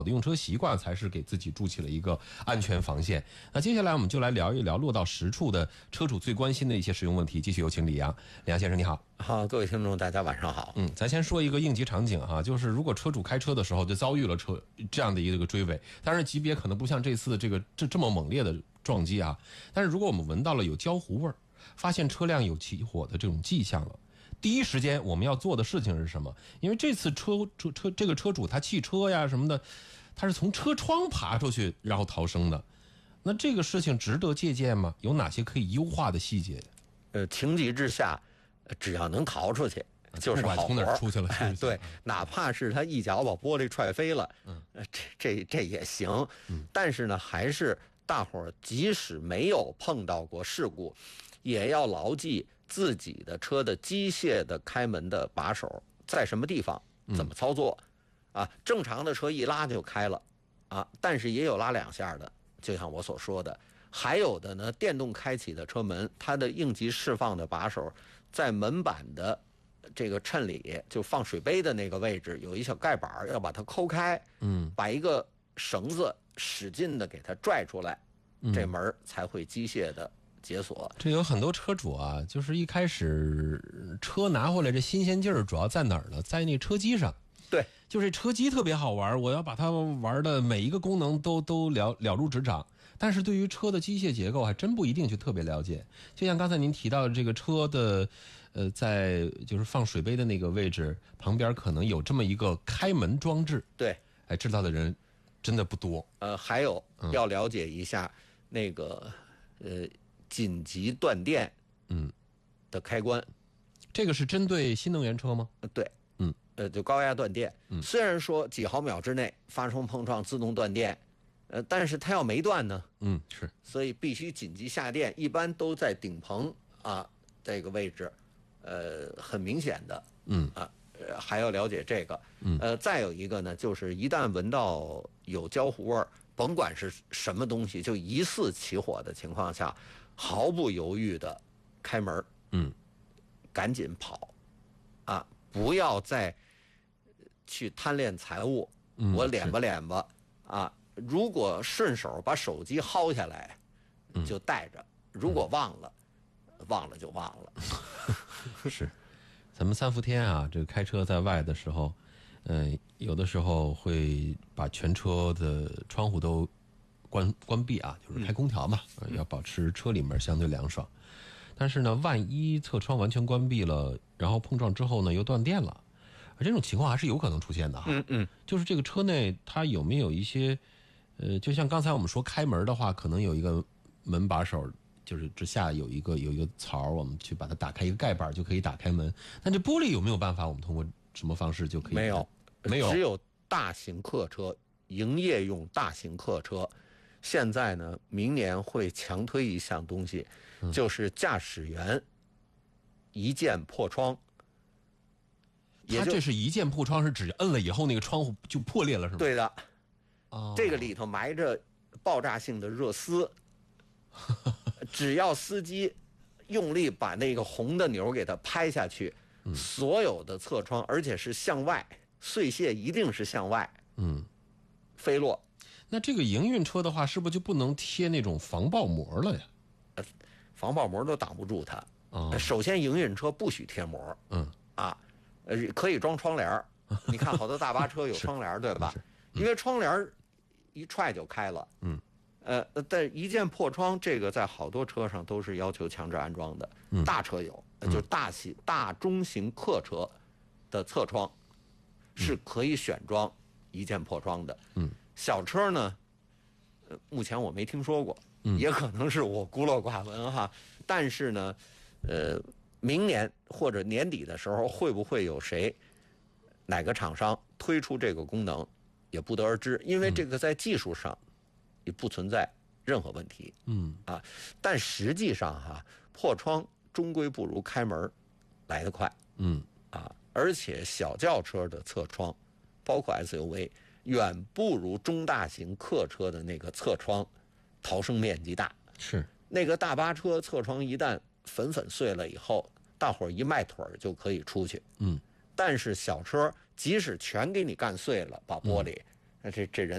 的用车习惯才是给自己筑起了一个安全防线。那接下来我们就来聊一聊落到实处的车主最关心的一些实用问题。继续有请李阳。李阳先生你好。 好，各位听众大家晚上好。 咱先说一个应急场景哈，就是如果车主开车的时候就遭遇了这样的一个追尾，当然级别可能不像这次这么猛烈的撞击啊，但是如果我们闻到了有焦糊味儿，发现车辆有起火的这种迹象了，第一时间我们要做的事情是什么？因为这次这个车主他汽车呀什么的，他是从车窗爬出去然后逃生的，那这个事情值得借鉴吗？有哪些可以优化的细节？ 情急之下，只要能逃出去就是好活。 从哪儿出去了？ 对，哪怕是他一脚把玻璃踹飞了，这也行。但是呢，还是大伙儿即使没有碰到过事故，也要牢记自己的车的机械的开门的把手在什么地方，怎么操作啊？正常的车一拉就开了啊，但是也有拉两下的，就像我所说的。还有的呢，电动开启的车门，它的应急释放的把手在门板的这个衬里，就放水杯的那个位置有一小盖板，要把它抠开，把一个绳子使劲的给它拽出来，这门才会机械的解锁。 这有很多车主啊，就是一开始车拿回来这新鲜劲儿主要在哪儿呢？在那车机上。 对， 就是车机特别好玩，我要把它玩的每一个功能都了如指掌。但是对于车的机械结构还真不一定去特别了解。就像刚才您提到的这个车的在就是放水杯的那个位置旁边可能有这么一个开门装置。 对， 知道的人真的不多。 还有要了解一下那个紧急断电的开关。 这个是针对新能源车吗？ 对。就高压断电，虽然说几毫秒之内发生碰撞自动断电，但是它要没断呢， 是， 所以必须紧急下电，一般都在顶棚啊这个位置，很明显的，还要了解这个，再有一个呢，就是一旦闻到有焦糊味儿，甭管是什么东西，就疑似起火的情况下，毫不犹豫的开门，赶紧跑，啊，不要再去贪恋财物，我敛吧啊！如果顺手把手机薅下来，就带着；如果忘了就忘了。 是，咱们三伏天啊，这个开车在外的时候，有的时候会把全车的窗户都关闭啊，就是开空调嘛，要保持车里面相对凉爽。但是呢，万一侧窗完全关闭了，然后碰撞之后呢又断电了，这种情况还是有可能出现的哈。就是这个车内它有没有一些，就像刚才我们说开门的话，可能有一个门把手，就是之下有一个槽，我们去把它打开一个盖板就可以打开门。但这玻璃有没有办法？我们通过什么方式就可以？ 没有，只有大型客车、营业用大型客车。现在呢，明年会强推一项东西，就是驾驶员一键破窗。 它这是一键破窗，是指摁了以后那个窗户就破裂了，是吗？ 对的。这个里头埋着爆炸性的热丝，只要司机用力把那个红的钮给它拍下去，所有的侧窗，而且是向外碎屑，一定是向外，飞落。 那这个营运车的话，是不是就不能贴那种防爆膜了呀？ 防爆膜都挡不住它。首先，营运车不许贴膜。可以装窗帘。你看，好多大巴车有窗帘，对吧？因为窗帘一踹就开了。但一键破窗这个在好多车上都是要求强制安装的。大车有，就是大中型客车的侧窗是可以选装一键破窗的。小车呢，目前我没听说过，也可能是我孤陋寡闻哈。但是呢，明年或者年底的时候，会不会有哪个厂商推出这个功能，也不得而知。因为这个在技术上也不存在任何问题。但实际上哈，破窗终归不如开门来得快。而且小轿车的侧窗，包括 SUV。远不如中大型客车的那个侧窗逃生面积大。 是那个大巴车侧窗一旦粉碎了以后，大伙儿一迈腿就可以出去。但是小车即使全给你干碎了，把玻璃，这人